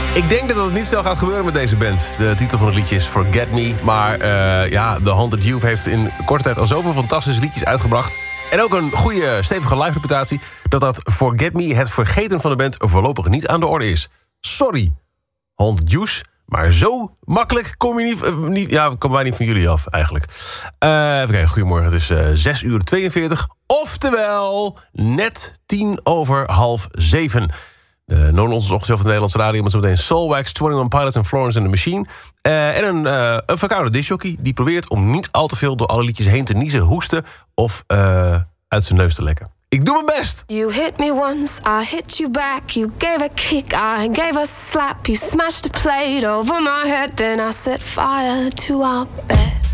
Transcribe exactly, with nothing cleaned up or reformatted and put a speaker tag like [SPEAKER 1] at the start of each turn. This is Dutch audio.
[SPEAKER 1] Ik denk dat het niet snel gaat gebeuren met deze band. De titel van het liedje is Forget Me. Maar uh, ja, The Haunted Youth heeft in korte tijd al zoveel fantastische liedjes uitgebracht. En ook een goede, stevige live reputatie. Dat dat Forget Me, het vergeten van de band, voorlopig niet aan de orde is. Sorry, Haunted Youth. Maar zo makkelijk kom je niet... Uh, niet ja, komen wij niet van jullie af, eigenlijk. Uh, even kijken, goedemorgen. Het is uh, zes uur tweeënveertig. Oftewel, net tien over half zeven. Uh, Non-Nonsense Ochtend van de Nederlandse Radio... met zometeen Soulwax, eenentwintig Pilots en Florence and the Machine. Uh, en een, uh, een verkoude discjockey die probeert om niet al te veel... door alle liedjes heen te niezen, hoesten of uh, uit zijn neus te lekken. Ik doe mijn best!
[SPEAKER 2] You hit me once, I hit you back. You gave a kick, I gave a slap. You smashed a plate over my head. Then I set fire to our bed.